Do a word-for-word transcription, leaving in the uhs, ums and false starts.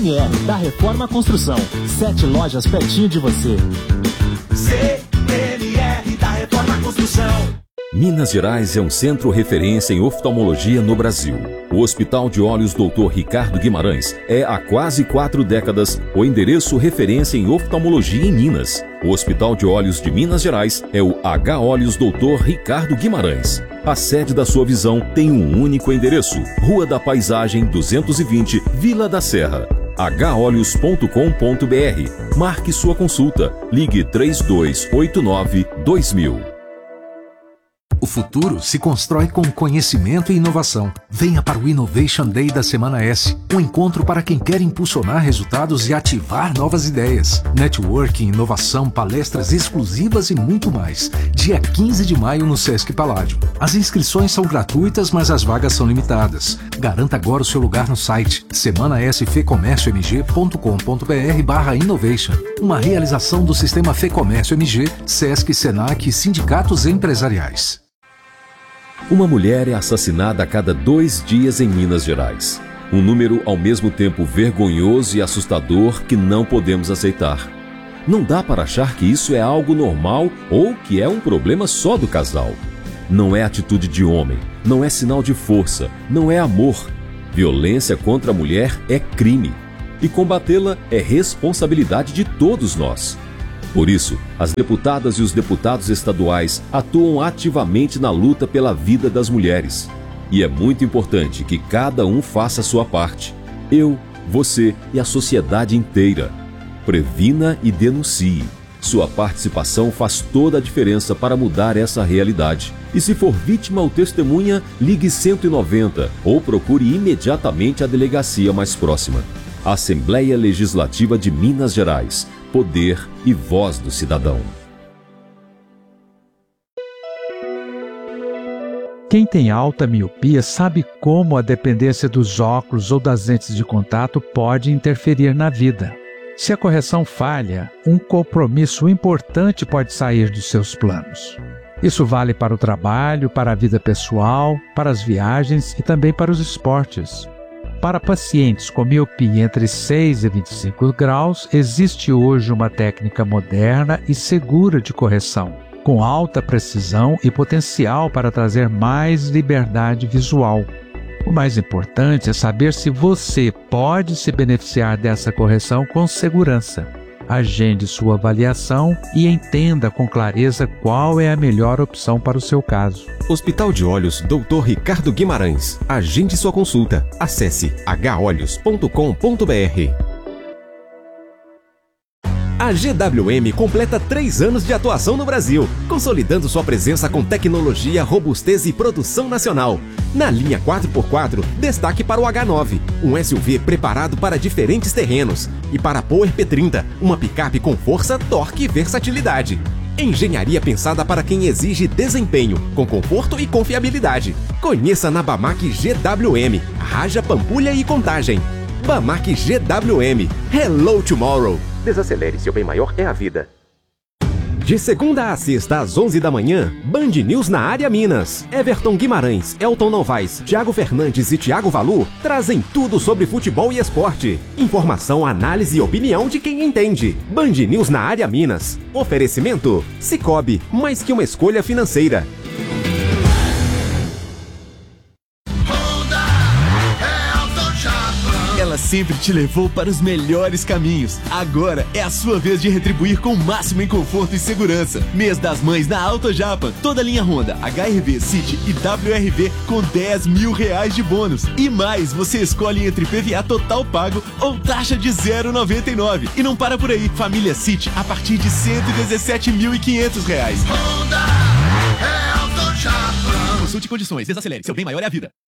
M R, da Reforma Construção. Sete lojas pertinho de você. C M R, da Reforma Construção. Minas Gerais é um centro referência em oftalmologia no Brasil. O Hospital de Olhos doutor Ricardo Guimarães é, há quase quatro décadas, o endereço referência em oftalmologia em Minas. O Hospital de Olhos de Minas Gerais é o H Olhos doutor Ricardo Guimarães. A sede da sua visão tem um único endereço: Rua da Paisagem duzentos e vinte, Vila da Serra. h olhos ponto com ponto b r. Marque sua consulta. Ligue três dois oito nove dois mil. O futuro se constrói com conhecimento e inovação. Venha para o Innovation Day da Semana S, um encontro para quem quer impulsionar resultados e ativar novas ideias. Networking, inovação, palestras exclusivas e muito mais. Dia quinze de maio no Sesc Paládio. As inscrições são gratuitas, mas as vagas são limitadas. Garanta agora o seu lugar no site semana s fecomércio m g ponto com ponto b r barra innovation. Uma realização do Sistema Fecomércio M G, Sesc, Senac e sindicatos empresariais. Uma mulher é assassinada a cada dois dias em Minas Gerais. Um número ao mesmo tempo vergonhoso e assustador que não podemos aceitar. Não dá para achar que isso é algo normal ou que é um problema só do casal. Não é atitude de homem, não é sinal de força, não é amor. Violência contra a mulher é crime. E combatê-la é responsabilidade de todos nós. Por isso, as deputadas e os deputados estaduais atuam ativamente na luta pela vida das mulheres. E é muito importante que cada um faça a sua parte. Eu, você e a sociedade inteira. Previna e denuncie. Sua participação faz toda a diferença para mudar essa realidade. E se for vítima ou testemunha, ligue cento e noventa ou procure imediatamente a delegacia mais próxima. Assembleia Legislativa de Minas Gerais. Poder e voz do cidadão. Quem tem alta miopia sabe como a dependência dos óculos ou das lentes de contato pode interferir na vida. Se a correção falha, um compromisso importante pode sair dos seus planos. Isso vale para o trabalho, para a vida pessoal, para as viagens e também para os esportes. Para pacientes com miopia entre seis e vinte e cinco graus, existe hoje uma técnica moderna e segura de correção, com alta precisão e potencial para trazer mais liberdade visual. O mais importante é saber se você pode se beneficiar dessa correção com segurança. Agende sua avaliação e entenda com clareza qual é a melhor opção para o seu caso. Hospital de Olhos doutor Ricardo Guimarães. Agende sua consulta. Acesse h olhos ponto com ponto b r. A G W M completa três anos de atuação no Brasil, consolidando sua presença com tecnologia, robustez e produção nacional. Na linha quatro por quatro, destaque para o H nove, um S U V preparado para diferentes terrenos, e para a Power P trinta, uma picape com força, torque e versatilidade. Engenharia pensada para quem exige desempenho, com conforto e confiabilidade. Conheça na Bamac G W M, Raja, Pampulha e Contagem. Bamac G W M. Hello Tomorrow. Desacelere, seu bem maior é a vida. De segunda a sexta, às onze da manhã, Band News na área Minas. Everton Guimarães, Elton Novaes, Thiago Fernandes e Thiago Valu trazem tudo sobre futebol e esporte. Informação, análise e opinião de quem entende. Band News na área Minas. Oferecimento: Sicoob, mais que uma escolha financeira. Ela sempre te levou para os melhores caminhos. Agora é a sua vez de retribuir com o máximo em conforto e segurança. Mês das Mães na Auto Japan. Toda linha Honda, H R V, City e W R V com dez mil reais de bônus. E mais, você escolhe entre P V A total pago ou taxa de zero vírgula noventa e nove. E não para por aí. Família City a partir de cento e dezessete mil e quinhentos reais. Honda é Auto Japan. Consulte condições. Desacelere. Seu bem maior é a vida.